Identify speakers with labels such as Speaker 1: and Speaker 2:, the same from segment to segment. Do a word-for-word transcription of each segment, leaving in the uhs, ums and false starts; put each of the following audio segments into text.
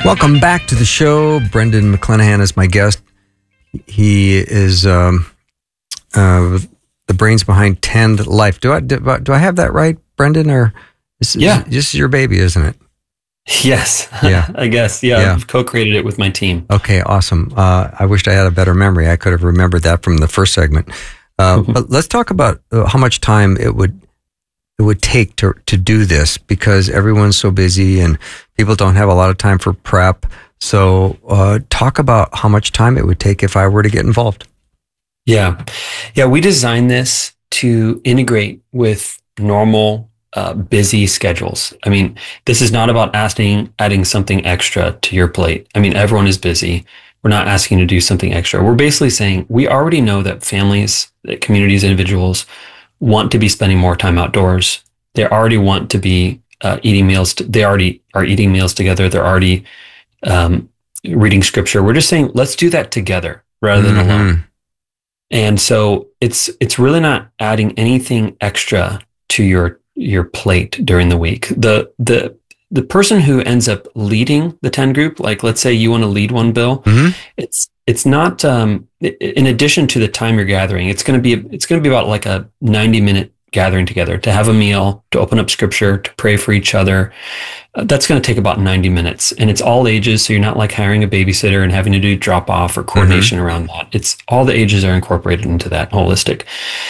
Speaker 1: Welcome back to the show. Brendan McClenahan is my guest. He is um, uh, the brains behind Tend Life. Do I do, do I have that right, Brendan? Or this is,
Speaker 2: yeah,
Speaker 1: this is your baby, isn't it?
Speaker 2: Yes.
Speaker 1: Yeah,
Speaker 2: I guess. Yeah,
Speaker 1: yeah.
Speaker 2: I've co-created it with my team.
Speaker 1: Okay, awesome. Uh, I wished I had a better memory. I could have remembered that from the first segment. Uh, but let's talk about uh, how much time it would it would take to to do this, because everyone's so busy and people don't have a lot of time for prep. So uh, talk about how much time it would take if I were to get involved.
Speaker 2: Yeah. Yeah, we designed this to integrate with normal, uh, busy schedules. I mean, this is not about asking, adding something extra to your plate. I mean, everyone is busy. We're not asking you to do something extra. We're basically saying we already know that families, that communities, individuals want to be spending more time outdoors. They already want to be uh, eating meals. T- they already are eating meals together. They're already um, reading scripture. We're just saying, let's do that together rather than
Speaker 1: Mm-hmm.
Speaker 2: alone. And so it's it's really not adding anything extra to your your plate during the week. The the the person who ends up leading the ten group, like let's say you want to lead one, Bill,
Speaker 1: Mm-hmm.
Speaker 2: it's it's not um, in addition to the time you're gathering. It's going to be it's going to be about like a ninety minute gathering together to have a meal, to open up scripture, to pray for each other. Uh, that's going to take about ninety minutes, and it's all ages. So you're not like hiring a babysitter and having to do drop off or coordination mm-hmm. around that. It's all the ages are incorporated into that holistic.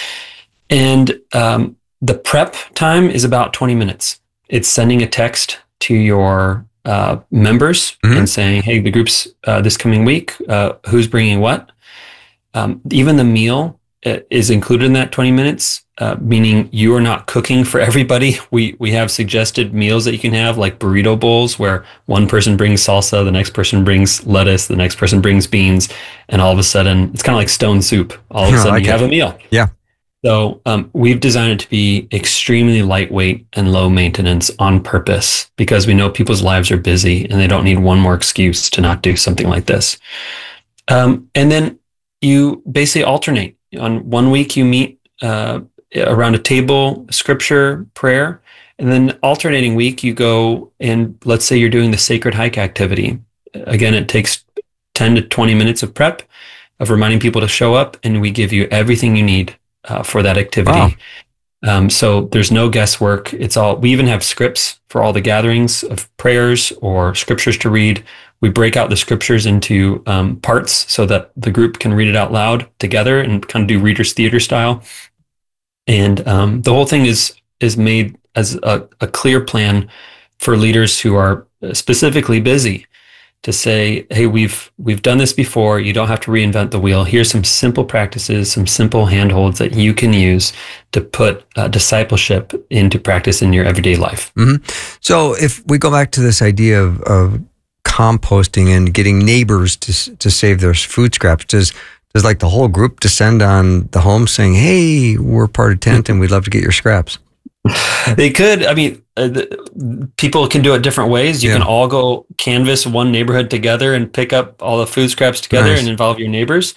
Speaker 2: And um, the prep time is about twenty minutes. It's sending a text to your uh, members mm-hmm. and saying, hey, the group's uh, this coming week, uh, who's bringing what? Um, even the meal is included in that twenty minutes, uh, meaning you are not cooking for everybody. We we have suggested meals that you can have, like burrito bowls, where one person brings salsa, the next person brings lettuce, the next person brings beans, and all of a sudden, it's kind of like stone soup. All of a sudden, like you it. have a meal.
Speaker 1: Yeah.
Speaker 2: So um, we've designed it to be extremely lightweight and low maintenance on purpose, because we know people's lives are busy and they don't need one more excuse to not do something like this. Um, and then you basically alternate. On one week, you meet uh, around a table, scripture, prayer, and then alternating week, you go and let's say you're doing the sacred hike activity. Again, it takes ten to twenty minutes of prep, of reminding people to show up, and we give you everything you need uh, for that activity.
Speaker 1: Wow.
Speaker 2: Um, so there's no guesswork. It's all, we even have scripts for all the gatherings of prayers or scriptures to read. We break out the scriptures into um, parts so that the group can read it out loud together and kind of do reader's theater style. And um, the whole thing is is made as a, a clear plan for leaders who are specifically busy to say, hey, we've we've done this before. You don't have to reinvent the wheel. Here's some simple practices, some simple handholds that you can use to put uh, discipleship into practice in your everyday life.
Speaker 1: Mm-hmm. So if we go back to this idea of, of composting and getting neighbors to to save their food scraps, does does like the whole group descend on the home saying, hey, we're part of Tent and we'd love to get your scraps?
Speaker 2: They could. I mean, uh, the, people can do it different ways. You yeah. can all go canvass one neighborhood together and pick up all the food scraps together nice. and involve your neighbors.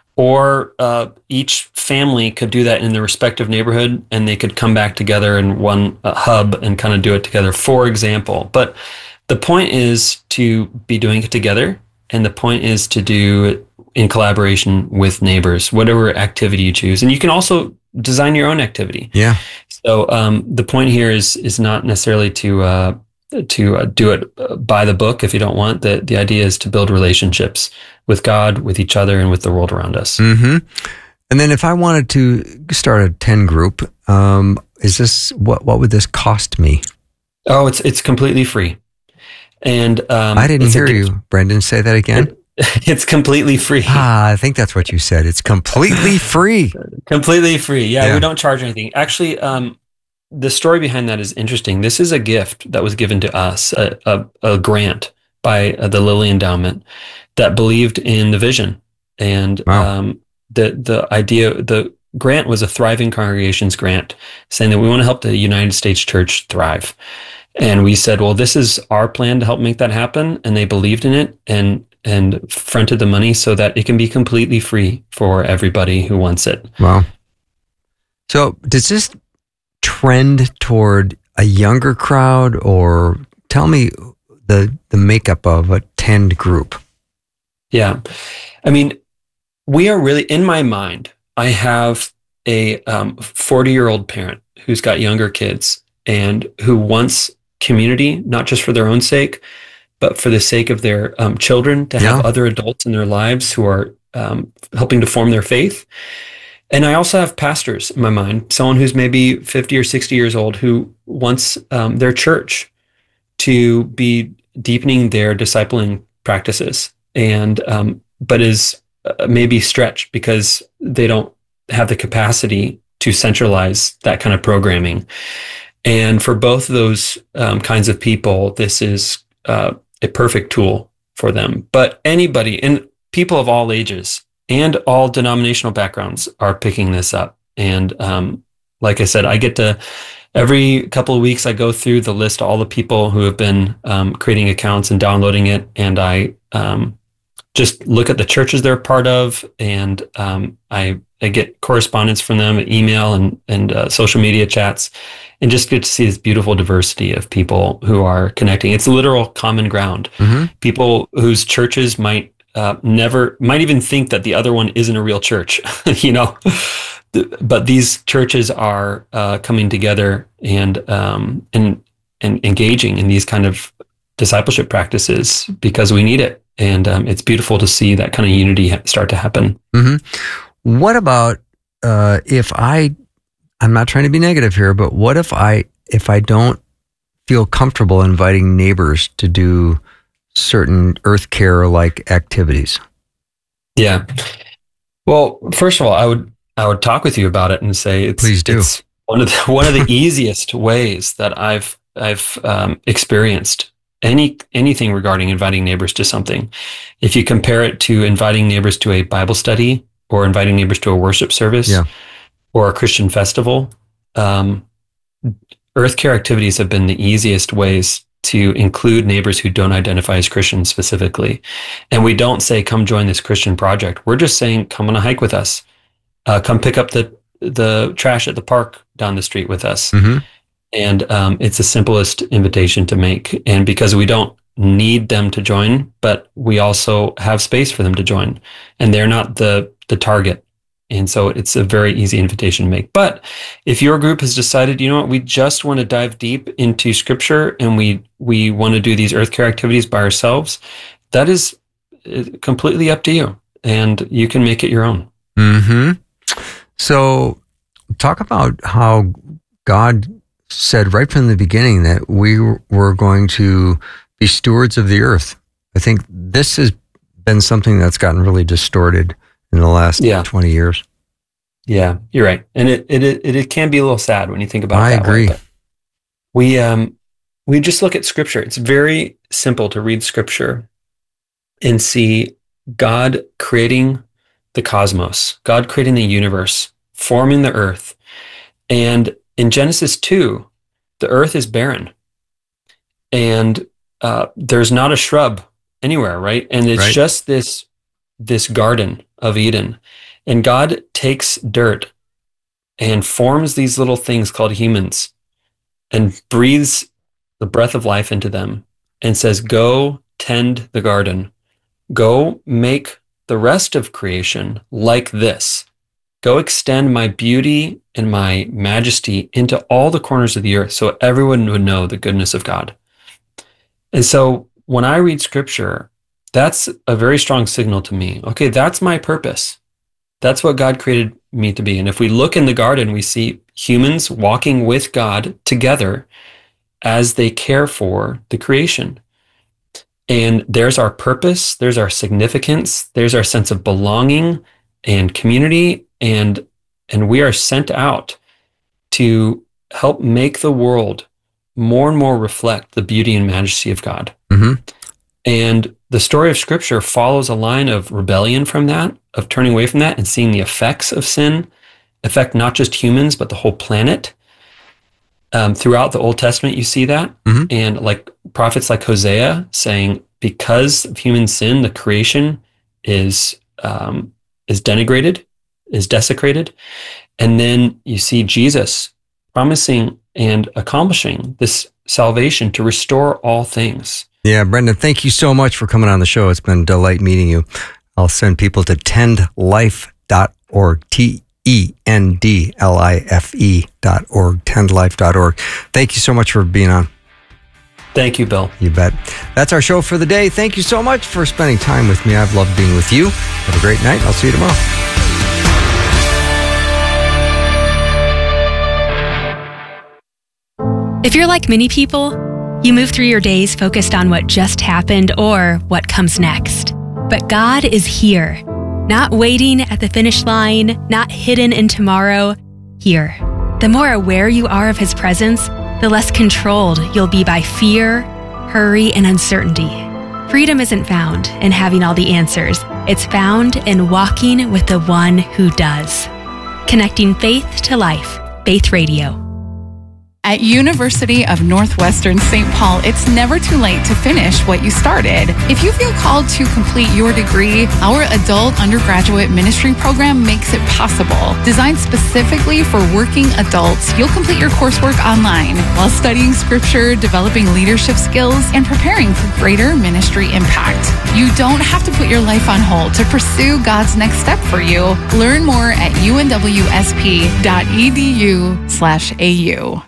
Speaker 2: Or uh, each family could do that in their respective neighborhood, and they could come back together in one uh, hub and kind of do it together, for example. But the point is to be doing it together, and the point is to do it in collaboration with neighbors, whatever activity you choose. And you can also design your own activity.
Speaker 1: Yeah.
Speaker 2: So um, the point here is is not necessarily to uh, to uh, do it by the book if you don't want. The the idea is to build relationships with God, with each other, and with the world around us.
Speaker 1: Mm-hmm. And then if I wanted to start a ten group, um, is this what what would this cost me?
Speaker 2: Oh, it's it's completely free. And um,
Speaker 1: I didn't hear you, Brendan. Say that again.
Speaker 2: It, It's completely free.
Speaker 1: Ah, I think that's what you said. It's completely free.
Speaker 2: Completely free. Yeah,
Speaker 1: Yeah.
Speaker 2: we don't charge anything. Actually, um, the story behind that is interesting. This is a gift that was given to us, a, a, a grant by uh, the Lilly Endowment that believed in the vision. And
Speaker 1: Wow.
Speaker 2: um, the the idea, the grant was a Thriving Congregations grant, saying that we want to help the United States Church thrive. And we said, well, this is our plan to help make that happen. And they believed in it and and fronted the money so that it can be completely free for everybody who wants it.
Speaker 1: Wow. So does this trend toward a younger crowd, or tell me the the makeup of a tend group?
Speaker 2: Yeah. I mean, we are really, in my mind, I have a um, forty-year-old parent who's got younger kids and who wants community, not just for their own sake, but for the sake of their um, children, to have
Speaker 1: Yeah.
Speaker 2: other adults in their lives who are um, helping to form their faith. And I also have pastors in my mind, someone who's maybe fifty or sixty years old who wants um, their church to be deepening their discipling practices, and um, but is uh, maybe stretched because they don't have the capacity to centralize that kind of programming. And for both of those um, kinds of people, this is uh, a perfect tool for them. But anybody, and people of all ages and all denominational backgrounds, are picking this up. And um, like I said, I get to, every couple of weeks, I go through the list of all the people who have been um, creating accounts and downloading it. And I um, just look at the churches they're part of. And um, I, I get correspondence from them, email and, and uh, social media chats, and just get to see this beautiful diversity of people who are connecting. It's literal common ground.
Speaker 1: Mm-hmm.
Speaker 2: People whose churches might uh, never, might even think that the other one isn't a real church, you know, but these churches are uh, coming together and, um, and, and engaging in these kind of discipleship practices because we need it. And um, it's beautiful to see that kind of unity start to happen.
Speaker 1: Mm-hmm. What about uh, if I, I'm not trying to be negative here, but what if I, if I don't feel comfortable inviting neighbors to do certain earth care like activities?
Speaker 2: Yeah. Well, first of all, I would, I would talk with you about it and say, it's,
Speaker 1: Please do.
Speaker 2: It's one of the, one of the easiest ways that I've, I've um, experienced any, anything regarding inviting neighbors to something. If you compare it to inviting neighbors to a Bible study or inviting neighbors to a worship service,
Speaker 1: yeah.
Speaker 2: or a Christian festival, um, earth care activities have been the easiest ways to include neighbors who don't identify as Christians specifically. And we don't say, come join this Christian project. We're just saying, come on a hike with us. Uh, come pick up the, the trash at the park down the street with us.
Speaker 1: Mm-hmm.
Speaker 2: And um, it's the simplest invitation to make. And because we don't need them to join, but we also have space for them to join. And they're not the, the target. And so it's a very easy invitation to make. But if your group has decided, you know what, we just want to dive deep into Scripture and we we want to do these earth care activities by ourselves, that is completely up to you. And you can make it your own.
Speaker 1: Mm-hmm. So talk about how God said right from the beginning that we were going to be stewards of the earth. I think this has been something that's gotten really distorted in the last yeah. twenty years.
Speaker 2: Yeah, you're right. And it, it, it, it can be a little sad when you think about it.
Speaker 1: I
Speaker 2: that
Speaker 1: agree.
Speaker 2: Way, we, um, we just look at Scripture. It's very simple to read Scripture and see God creating the cosmos, God creating the universe, forming the earth. And in Genesis two, the earth is barren. And uh, there's not a shrub anywhere, right? And it's
Speaker 1: right.
Speaker 2: just this this garden of Eden. And God takes dirt and forms these little things called humans and breathes the breath of life into them and says, go tend the garden. Go make the rest of creation like this. Go extend my beauty and my majesty into all the corners of the earth so everyone would know the goodness of God. And so when I read Scripture, that's a very strong signal to me. Okay, that's my purpose. That's what God created me to be. And if we look in the garden, we see humans walking with God together as they care for the creation. And there's our purpose, there's our significance, there's our sense of belonging and community, and, and we are sent out to help make the world more and more reflect the beauty and majesty of God.
Speaker 1: Mm-hmm.
Speaker 2: And the story of Scripture follows a line of rebellion from that, of turning away from that and seeing the effects of sin affect not just humans, but the whole planet. Um, throughout the Old Testament, you see that.
Speaker 1: Mm-hmm.
Speaker 2: And like prophets like Hosea saying, because of human sin, the creation is, um, is denigrated, is desecrated. And then you see Jesus promising and accomplishing this salvation to restore all things.
Speaker 1: Yeah, Brendan, thank you so much for coming on the show. It's been a delight meeting you. I'll send people to tend life dot org, T E N D L I F E dot org, tend life dot org. Thank you so much for being on.
Speaker 2: Thank you, Bill.
Speaker 1: You bet. That's our show for the day. Thank you so much for spending time with me. I've loved being with you. Have a great night. I'll see you tomorrow.
Speaker 3: If you're like many people, you move through your days focused on what just happened or what comes next. But God is here, not waiting at the finish line, not hidden in tomorrow, here. The more aware you are of His presence, the less controlled you'll be by fear, hurry, and uncertainty. Freedom isn't found in having all the answers. It's found in walking with the one who does. Connecting faith to life. Faith Radio.
Speaker 4: At University of Northwestern Saint Paul, it's never too late to finish what you started. If you feel called to complete your degree, our adult undergraduate ministry program makes it possible. Designed specifically for working adults, you'll complete your coursework online while studying scripture, developing leadership skills, and preparing for greater ministry impact. You don't have to put your life on hold to pursue God's next step for you. Learn more at u n w s p dot e d u slash a u.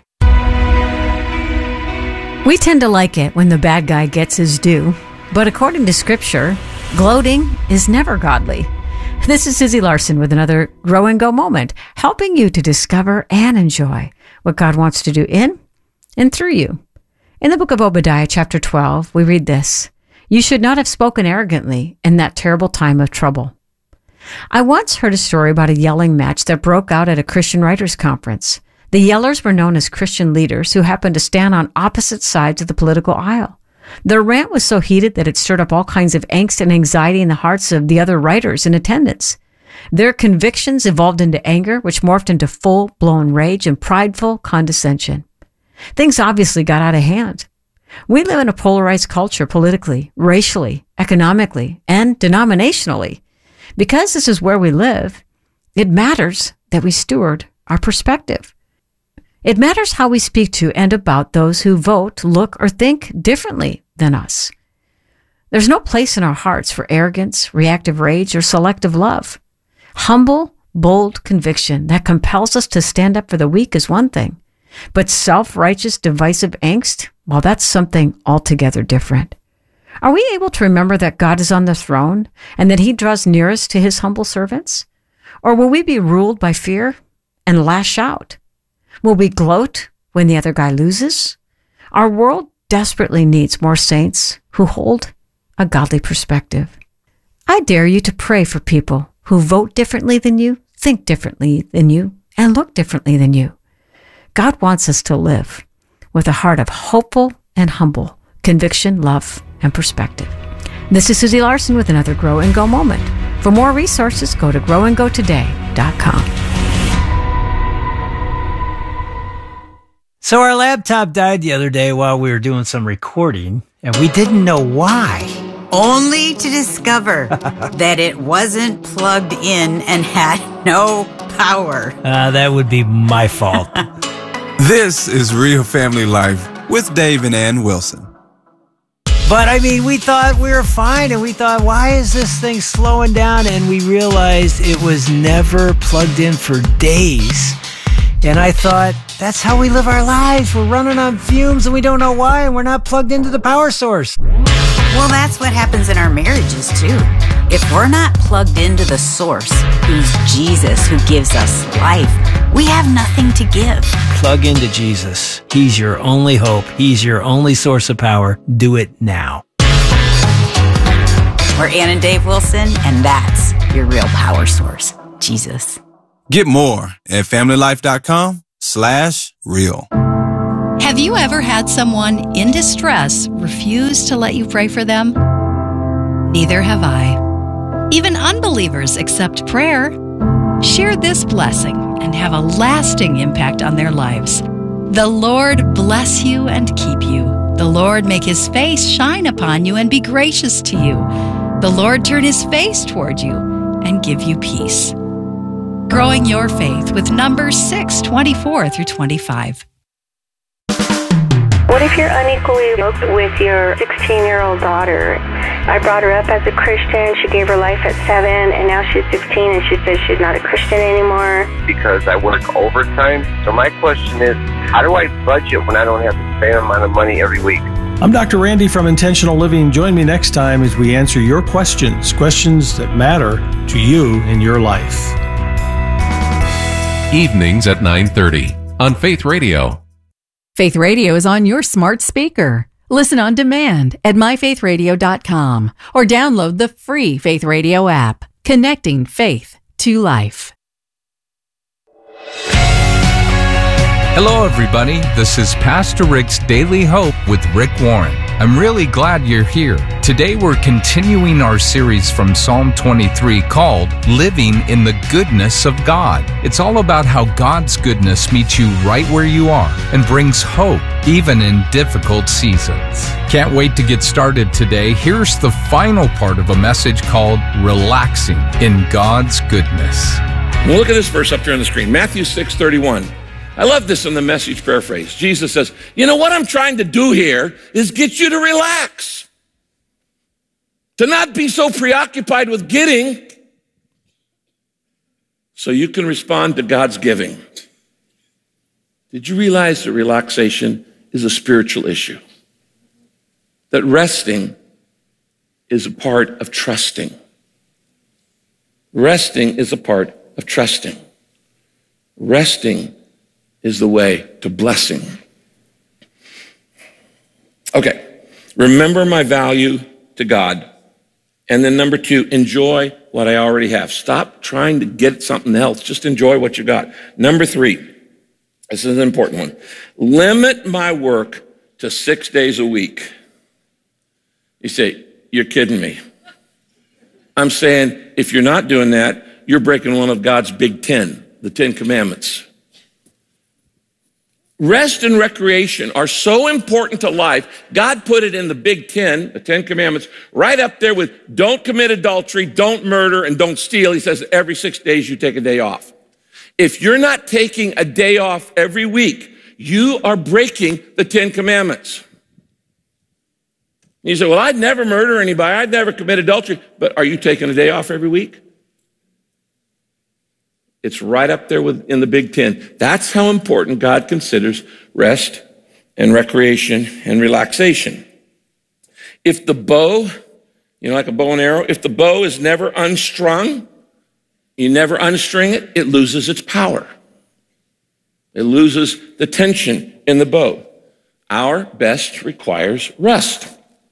Speaker 5: We tend to like it when the bad guy gets his due, but according to Scripture, gloating is never godly. This is Susie Larson with another Grow and Go moment, helping you to discover and enjoy what God wants to do in and through you. In the book of Obadiah, chapter twelve, we read this: "You should not have spoken arrogantly in that terrible time of trouble." I once heard a story about a yelling match that broke out at a Christian writers' conference. The yellers were known as Christian leaders who happened to stand on opposite sides of the political aisle. Their rant was so heated that it stirred up all kinds of angst and anxiety in the hearts of the other writers in attendance. Their convictions evolved into anger, which morphed into full-blown rage and prideful condescension. Things obviously got out of hand. We live in a polarized culture politically, racially, economically, and denominationally. Because this is where we live, it matters that we steward our perspective. It matters how we speak to and about those who vote, look, or think differently than us. There's no place in our hearts for arrogance, reactive rage, or selective love. Humble, bold conviction that compels us to stand up for the weak is one thing, but self-righteous, divisive angst, well, that's something altogether different. Are we able to remember that God is on the throne and that He draws nearest to His humble servants? Or will we be ruled by fear and lash out? Will we gloat when the other guy loses? Our world desperately needs more saints who hold a godly perspective. I dare you to pray for people who vote differently than you, think differently than you, and look differently than you. God wants us to live with a heart of hopeful and humble conviction, love, and perspective. This is Susie Larson with another Grow and Go moment. For more resources, go to grow and go today dot com.
Speaker 6: So our laptop died the other day while we were doing some recording, and we didn't know why.
Speaker 7: Only to discover that it wasn't plugged in and had no power.
Speaker 6: Uh, that would be my fault.
Speaker 8: This is Real Family Life with Dave and Ann Wilson.
Speaker 6: But I mean, we thought we were fine, and we thought, why is this thing slowing down? And we realized it was never plugged in for days. And I thought, that's how we live our lives. We're running on fumes and we don't know why, and we're not plugged into the power source.
Speaker 7: Well, that's what happens in our marriages, too. If we're not plugged into the source, who's Jesus, who gives us life, we have nothing to give.
Speaker 6: Plug into Jesus. He's your only hope. He's your only source of power. Do it now.
Speaker 7: We're Ann and Dave Wilson, and that's your real power source, Jesus.
Speaker 8: Get more at familylife.com slash real.
Speaker 9: Have you ever had someone in distress refuse to let you pray for them? Neither have I. Even unbelievers accept prayer. Share this blessing and have a lasting impact on their lives. The Lord bless you and keep you. The Lord make His face shine upon you and be gracious to you. The Lord turn His face toward you and give you peace. Growing your faith with Numbers six, twenty-four through twenty-five.
Speaker 10: What if you're unequally yoked with your sixteen-year-old daughter? I brought her up as a Christian. She gave her life at seven, and now she's sixteen, and she says she's not a Christian anymore.
Speaker 11: Because I work overtime. So my question is, how do I budget when I don't have the same amount of money every week?
Speaker 12: I'm Doctor Randy from Intentional Living. Join me next time as we answer your questions, questions that matter to you in your life.
Speaker 13: Evenings at nine thirty on Faith Radio.
Speaker 14: Faith Radio is on your smart speaker. Listen on demand at my faith radio dot com or download the free Faith Radio app, connecting faith to life.
Speaker 15: Hello, everybody. This is Pastor Rick's Daily Hope with Rick Warren. I'm really glad you're here. Today, we're continuing our series from Psalm twenty-three called Living in the Goodness of God. It's all about how God's goodness meets you right where you are and brings hope even in difficult seasons. Can't wait to get started today. Here's the final part of a message called Relaxing in God's Goodness.
Speaker 16: Well, look at this verse up here on the screen, Matthew six thirty-one. I love this in the Message paraphrase. Jesus says, you know what I'm trying to do here is get you to relax. To not be so preoccupied with getting so you can respond to God's giving. Did you realize that relaxation is a spiritual issue? That resting is a part of trusting. Resting is a part of trusting. Resting is the way to blessing. Okay, remember my value to God. And then number two, enjoy what I already have. Stop trying to get something else. Just enjoy what you got. Number three, this is an important one. Limit my work to six days a week. You say, you're kidding me. I'm saying if you're not doing that, you're breaking one of God's big ten, the Ten Commandments. Rest and recreation are so important to life. God put it in the Big Ten, the Ten Commandments, right up there with don't commit adultery, don't murder, and don't steal. He says every six days you take a day off. If you're not taking a day off every week, you are breaking the Ten Commandments. You say, well, I'd never murder anybody. I'd never commit adultery. But are you taking a day off every week? It's right up there with, in the Big Ten. That's how important God considers rest and recreation and relaxation. If the bow, you know, like a bow and arrow, if the bow is never unstrung, you never unstring it, it loses its power. It loses the tension in the bow. Our best requires rest.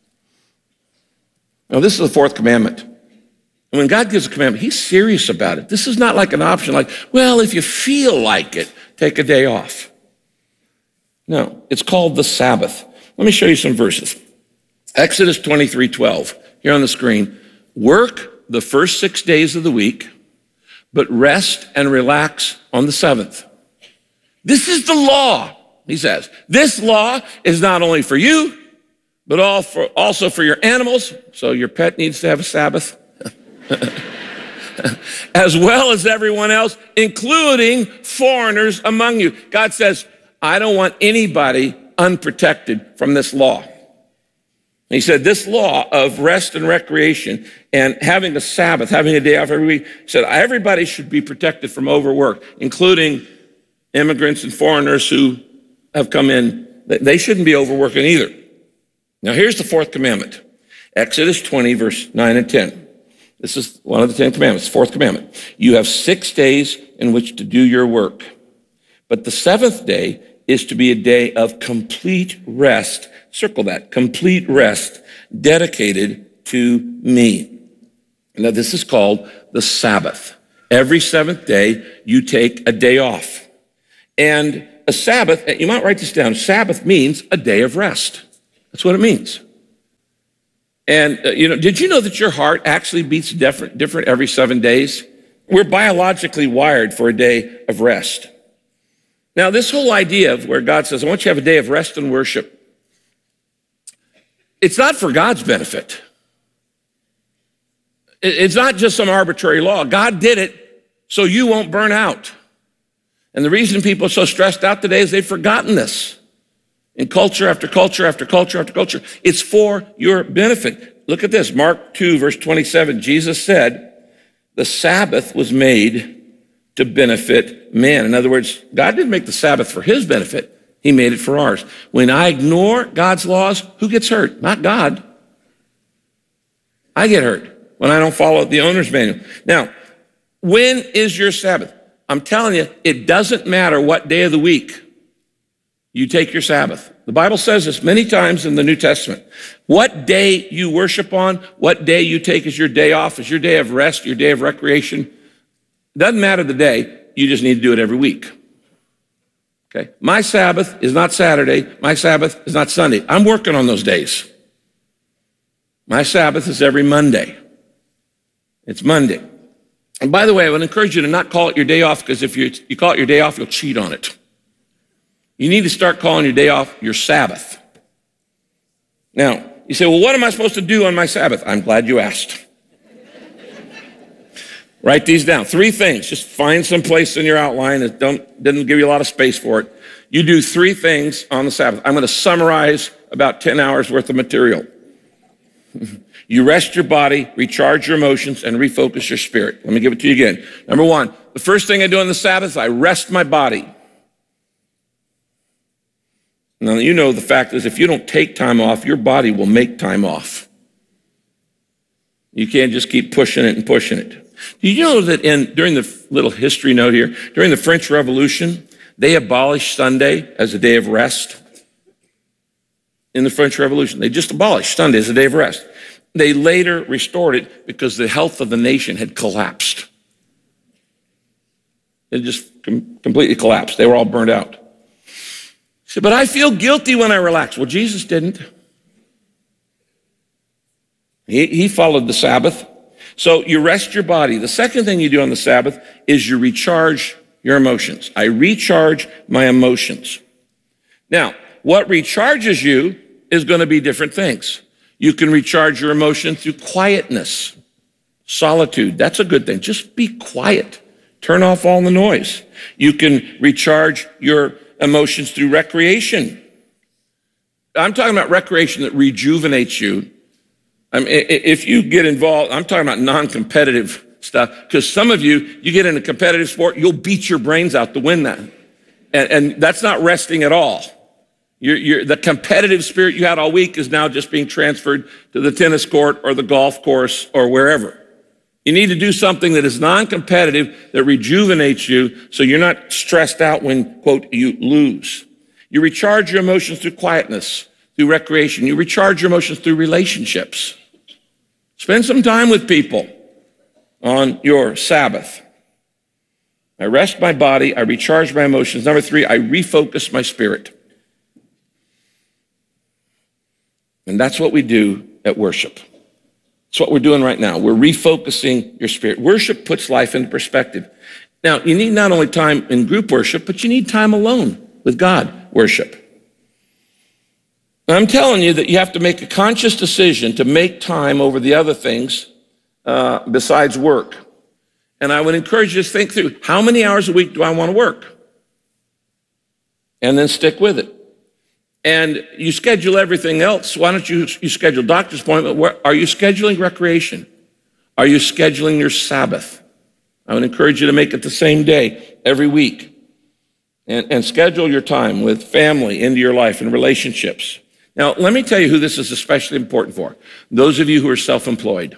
Speaker 16: Now, this is the fourth commandment. And when God gives a commandment, he's serious about it. This is not like an option like, well, if you feel like it, take a day off. No, it's called the Sabbath. Let me show you some verses. Exodus twenty-three twelve, here on the screen. Work the first six days of the week, but rest and relax on the seventh. This is the law, he says. This law is not only for you, but all for, also for your animals. So your pet needs to have a Sabbath. As well as everyone else, including foreigners among you. God says, I don't want anybody unprotected from this law. He said this law of rest and recreation and having a Sabbath, having a day off every week, said everybody should be protected from overwork, including immigrants and foreigners who have come in. They shouldn't be overworking either. Now here's the fourth commandment. Exodus twenty, verse nine and ten. This is one of the Ten Commandments, fourth commandment. You have six days in which to do your work, but the seventh day is to be a day of complete rest. Circle that, complete rest, dedicated to me. Now this is called the Sabbath. Every seventh day, you take a day off. And a Sabbath, you might write this down, Sabbath means a day of rest. That's what it means. And, uh, you know, did you know that your heart actually beats different, different every seven days? We're biologically wired for a day of rest. Now, this whole idea of where God says, I want you to have a day of rest and worship, it's not for God's benefit. It's not just some arbitrary law. God did it so you won't burn out. And the reason people are so stressed out today is they've forgotten this. in culture after culture after culture after culture. It's for your benefit. Look at this, Mark two, verse twenty-seven. Jesus said, the Sabbath was made to benefit man. In other words, God didn't make the Sabbath for his benefit. He made it for ours. When I ignore God's laws, who gets hurt? Not God. I get hurt when I don't follow the owner's manual. Now, when is your Sabbath? I'm telling you, it doesn't matter what day of the week you take your Sabbath. The Bible says this many times in the New Testament. What day you worship on, what day you take as your day off, as your day of rest, your day of recreation, doesn't matter the day, you just need to do it every week. Okay? My Sabbath is not Saturday, my Sabbath is not Sunday. I'm working on those days. My Sabbath is every Monday. It's Monday. And by the way, I would encourage you to not call it your day off, because if you, you call it your day off, you'll cheat on it. You need to start calling your day off your Sabbath. Now, you say, well, what am I supposed to do on my Sabbath? I'm glad you asked. Write these down. Three things. Just find some place in your outline that don't, doesn't give you a lot of space for it. You do three things on the Sabbath. I'm going to summarize about ten hours worth of material. You rest your body, recharge your emotions, and refocus your spirit. Let me give it to you again. Number one, the first thing I do on the Sabbath, I rest my body. Now, you know the fact is if you don't take time off, your body will make time off. You can't just keep pushing it and pushing it. Do you know that in during the little history note here, during the French Revolution, they abolished Sunday as a day of rest? In the French Revolution, they just abolished Sunday as a day of rest. They later restored it because the health of the nation had collapsed. It just com- completely collapsed. They were all burned out. He said, but I feel guilty when I relax. Well, Jesus didn't. He, he followed the Sabbath. So you rest your body. The second thing you do on the Sabbath is you recharge your emotions. I recharge my emotions. Now, what recharges you is going to be different things. You can recharge your emotion through quietness, solitude. That's a good thing. Just be quiet. Turn off all the noise. You can recharge your emotions through recreation. I'm talking about recreation that rejuvenates you. I mean, if you get involved, I'm talking about non-competitive stuff, because some of you, you get in a competitive sport, you'll beat your brains out to win that. And, and that's not resting at all. You're, you're, the competitive spirit you had all week is now just being transferred to the tennis court or the golf course or wherever. You need to do something that is non-competitive, that rejuvenates you, so you're not stressed out when, quote, you lose. You recharge your emotions through quietness, through recreation. You recharge your emotions through relationships. Spend some time with people on your Sabbath. I rest my body. I recharge my emotions. Number three, I refocus my spirit. And that's what we do at worship. It's what we're doing right now. We're refocusing your spirit. Worship puts life into perspective. Now, you need not only time in group worship, but you need time alone with God worship. And I'm telling you that you have to make a conscious decision to make time over the other things uh, besides work. And I would encourage you to think through, how many hours a week do I want to work? And then stick with it. And you schedule everything else. Why don't you, you schedule doctor's appointment? Where, are you scheduling recreation? Are you scheduling your Sabbath? I would encourage you to make it the same day every week. And, and schedule your time with family into your life and relationships. Now, let me tell you who this is especially important for. Those of you who are self-employed.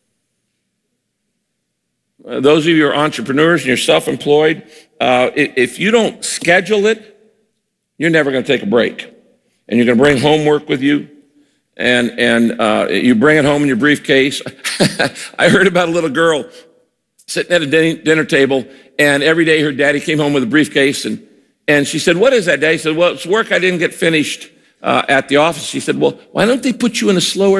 Speaker 16: Uh, those of you who are entrepreneurs and you're self-employed, uh, if you don't schedule it, you're never going to take a break. And you're going to bring homework with you, and and uh, you bring it home in your briefcase. I heard about a little girl sitting at a dinner table, and every day her daddy came home with a briefcase, and, and she said, what is that, Daddy? He said, well, it's work I didn't get finished uh, at the office. She said, well, why don't they put you in a slower